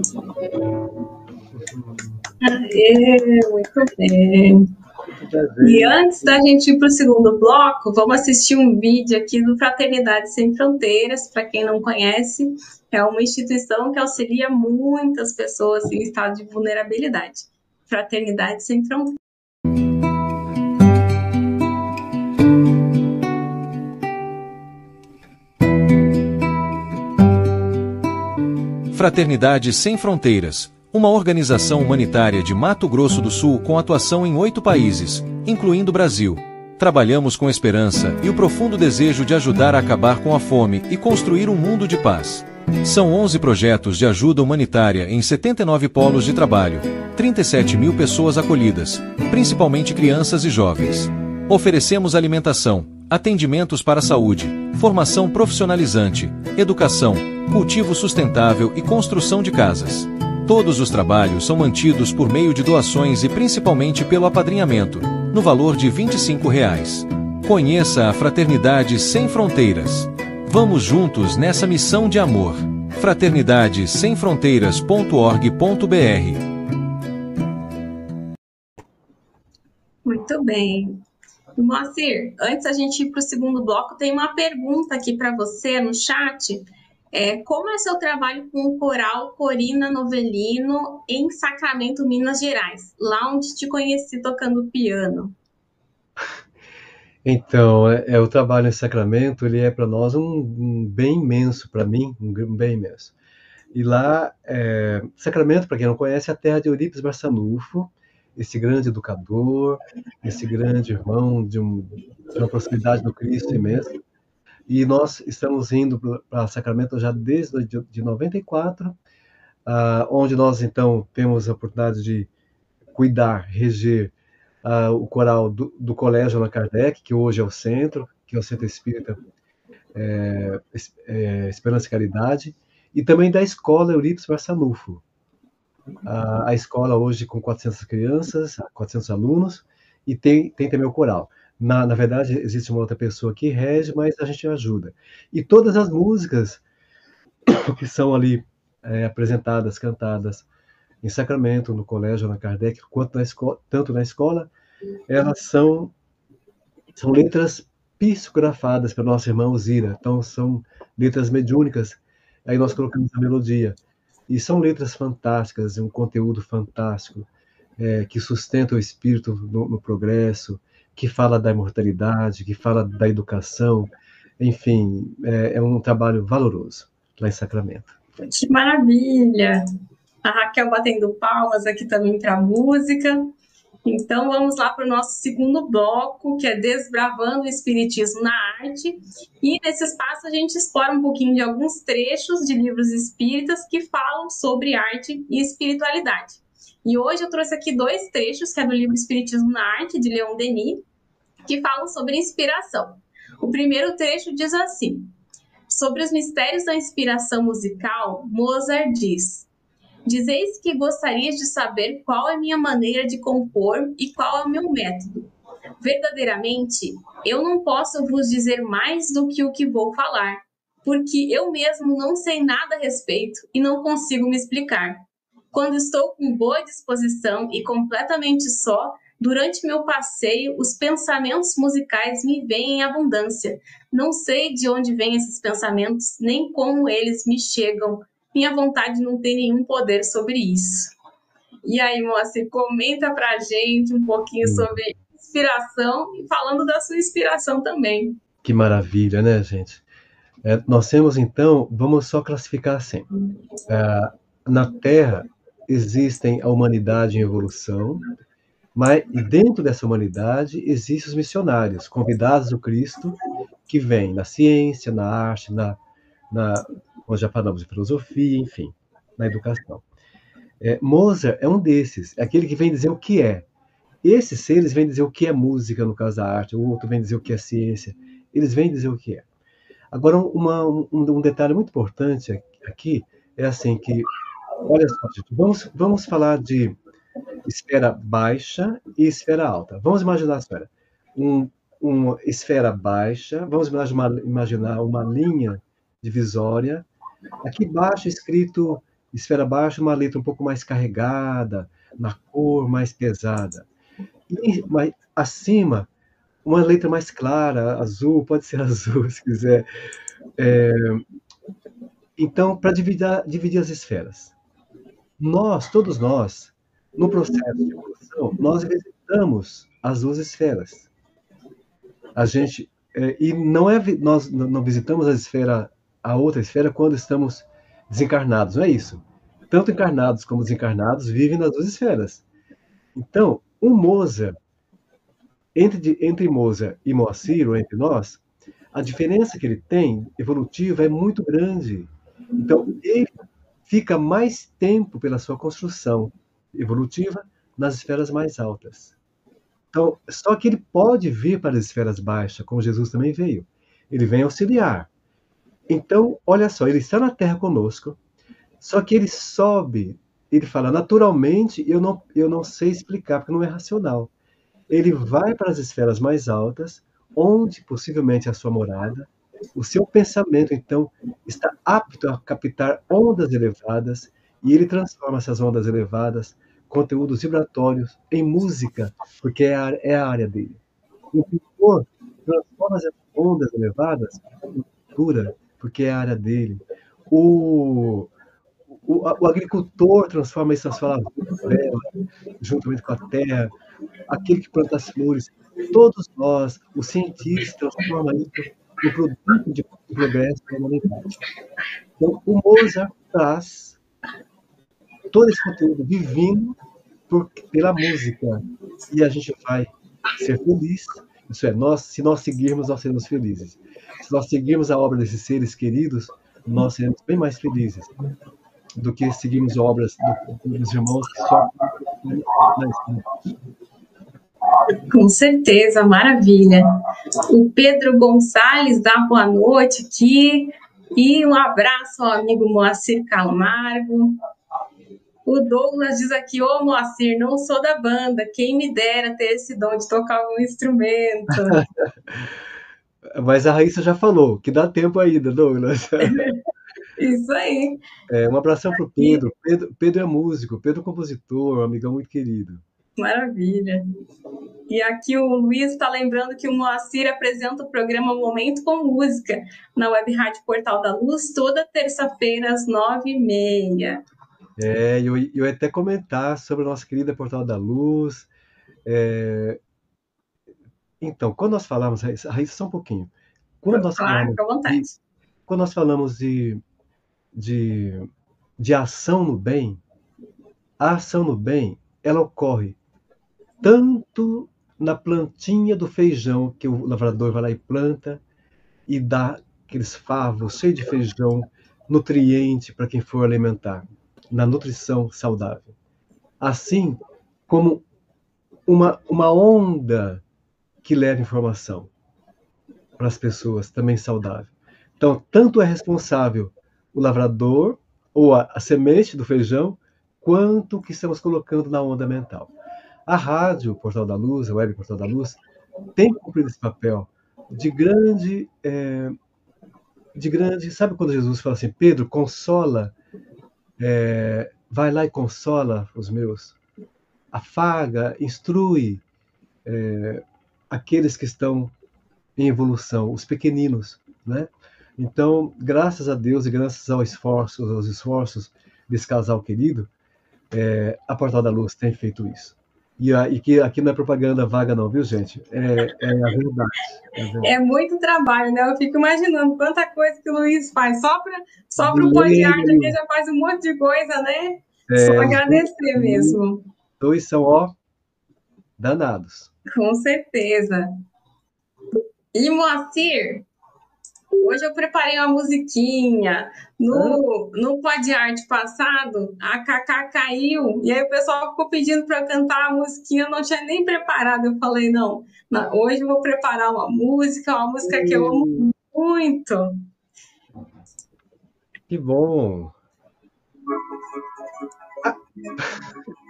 Muito bem. E antes da gente ir para o segundo bloco, vamos assistir um vídeo aqui do Fraternidade Sem Fronteiras. Para quem não conhece, é uma instituição que auxilia muitas pessoas em estado de vulnerabilidade. Fraternidade Sem Fronteiras. Fraternidade Sem Fronteiras, uma organização humanitária de Mato Grosso do Sul com atuação em 8 países, incluindo o Brasil. Trabalhamos com esperança e o profundo desejo de ajudar a acabar com a fome e construir um mundo de paz. São 11 projetos de ajuda humanitária em 79 polos de trabalho, 37 mil pessoas acolhidas, principalmente crianças e jovens. Oferecemos alimentação, atendimentos para a saúde, formação profissionalizante, educação, cultivo sustentável e construção de casas. Todos os trabalhos são mantidos por meio de doações e principalmente pelo apadrinhamento, no valor de R$ 25. Conheça a Fraternidade Sem Fronteiras. Vamos juntos nessa missão de amor. fraternidadesemfronteiras.org.br. Muito bem. Moacir, antes da gente ir para o segundo bloco, tem uma pergunta aqui para você no chat. Como é seu trabalho com o coral Corina Novelino em Sacramento, Minas Gerais? Lá onde te conheci tocando piano. Então, o trabalho em Sacramento, ele é para nós um bem imenso, para mim, um bem imenso. E lá, Sacramento, para quem não conhece, é a terra de Eurípides Barçanufo, esse grande educador, esse grande irmão de uma proximidade do Cristo imensa. E nós estamos indo para Sacramento já desde de 94, onde nós, então, temos a oportunidade de cuidar, reger o coral do Colégio Allan Kardec, que hoje é o Centro Espírita Esperança e Caridade, e também da Escola Eurípides Barçanufo. A escola hoje com 400 crianças, 400 alunos, e tem também o coral. Na verdade, existe uma outra pessoa que rege, mas a gente ajuda. E todas as músicas que são ali apresentadas, cantadas em Sacramento, no Colégio Allan Kardec, tanto na escola, elas são letras psicografadas pela nossa irmã Uzira. Então, são letras mediúnicas. Aí nós colocamos a melodia. E são letras fantásticas, um conteúdo fantástico, que sustenta o espírito no progresso, que fala da imortalidade, que fala da educação. Enfim, é um trabalho valoroso lá em Sacramento. Que maravilha! A Raquel batendo palmas aqui também para a música. Então, vamos lá para o nosso segundo bloco, que é Desbravando o Espiritismo na Arte. E nesse espaço a gente explora um pouquinho de alguns trechos de livros espíritas que falam sobre arte e espiritualidade. E hoje eu trouxe aqui 2 trechos, que é do livro Espiritismo na Arte, de Leon Denis, que falam sobre inspiração. O primeiro trecho diz assim: sobre os mistérios da inspiração musical, Mozart diz: dizeis que gostarias de saber qual é a minha maneira de compor e qual é o meu método. Verdadeiramente, eu não posso vos dizer mais do que o que vou falar, porque eu mesmo não sei nada a respeito e não consigo me explicar. Quando estou com boa disposição e completamente só, durante meu passeio, os pensamentos musicais me vêm em abundância. Não sei de onde vêm esses pensamentos, nem como eles me chegam. Minha vontade não tem nenhum poder sobre isso. E aí, Moacir, comenta pra gente um pouquinho sobre inspiração e falando da sua inspiração também. Que maravilha, né, gente? Nós temos, então, vamos só classificar assim. Na Terra existem a humanidade em evolução, mas dentro dessa humanidade existem os missionários, convidados do Cristo, que vêm na ciência, na arte, nós já falamos de filosofia, enfim, na educação. Mozart é um desses, é aquele que vem dizer o que é. Esses seres vêm dizer o que é música, no caso da arte, o outro vem dizer o que é ciência, eles vêm dizer o que é. Agora, um detalhe muito importante aqui é assim que, olha só, gente, vamos falar de esfera baixa e esfera alta. Vamos imaginar a esfera. Uma esfera baixa, vamos imaginar uma linha divisória. Aqui embaixo é escrito Esfera baixa, uma letra um pouco mais carregada, na cor mais pesada. E mais acima, uma letra mais clara, azul, pode ser azul se quiser. Então, para dividir as esferas. Todos nós, no processo de evolução, nós visitamos as duas esferas. A gente, e não é, nós não visitamos a outra esfera quando estamos desencarnados, não é isso. Tanto encarnados como desencarnados vivem nas duas esferas. Então, o Mozart, entre Mozart e Moacir, ou entre nós, a diferença que ele tem, evolutiva, é muito grande. Então, ele fica mais tempo pela sua construção evolutiva nas esferas mais altas. Então, só que ele pode vir para as esferas baixas, como Jesus também veio. Ele vem auxiliar. Então, olha só, ele está na Terra conosco, só que ele sobe, ele fala, naturalmente, eu não sei explicar, porque não é racional. Ele vai para as esferas mais altas, onde possivelmente é a sua morada. O seu pensamento, então, está apto a captar ondas elevadas, e ele transforma essas ondas elevadas, conteúdos vibratórios, em música, porque é a área dele. O pintor transforma essas ondas elevadas em cultura, porque é a área dele. O agricultor transforma essas lavouras juntamente com a terra, aquele que planta as flores. Todos nós, os cientistas, transformam isso no produto de progresso da humanidade. Então, o Mozart traz todo esse conteúdo divino pela música. E a gente vai ser feliz. Isso é, se nós seguirmos, nós seremos felizes. Se nós seguirmos a obra desses seres queridos, nós seremos bem mais felizes do que seguirmos obras dos irmãos que só na esquina. Com certeza, maravilha. O Pedro Gonçalves dá boa noite aqui. E um abraço ao amigo Moacir Camargo. O Douglas diz aqui, ô Moacir, não sou da banda, quem me dera ter esse dom de tocar algum instrumento. Mas a Raíssa já falou, que dá tempo ainda, Douglas. Isso aí. Um abração para o Pedro. Pedro é músico, Pedro é compositor, um amigão muito querido. Maravilha. E aqui o Luiz está lembrando que o Moacir apresenta o programa Momento com Música na Web Rádio Portal da Luz, toda terça-feira às 9h30. Eu ia até comentar sobre a nossa querida Portal da Luz. Então, quando nós falamos, Raíssa, só um pouquinho. Quando nós claro, fica à vontade. Quando nós falamos de ação no bem, a ação no bem, ela ocorre tanto na plantinha do feijão, que o lavrador vai lá e planta, e dá aqueles favos cheios de feijão, nutriente para quem for alimentar, na nutrição saudável. Assim como uma onda que leva informação para as pessoas, também saudável. Então, tanto é responsável o lavrador, ou a semente do feijão, quanto o que estamos colocando na onda mental. A rádio Portal da Luz, a web Portal da Luz, tem cumprido esse papel de grande... Sabe quando Jesus fala assim, Pedro, consola, vai lá e consola os meus, afaga, instrui aqueles que estão em evolução, os pequeninos, né? Então, graças a Deus e graças aos esforços desse casal querido, a Portal da Luz tem feito isso. E que aqui não é propaganda vaga não, viu, gente? É a verdade. É muito trabalho, né? Eu fico imaginando quanta coisa que o Luiz faz. Só para o Pão de Arte aqui já faz um monte de coisa, né? Só agradecer mesmo. Dois são, danados. Com certeza. E Moacir, hoje eu preparei uma musiquinha. No Pod Arte passado, a Cacá caiu. E aí o pessoal ficou pedindo para cantar a musiquinha. Eu não tinha nem preparado. Eu falei, não, hoje eu vou preparar uma música que eu amo muito. Que bom.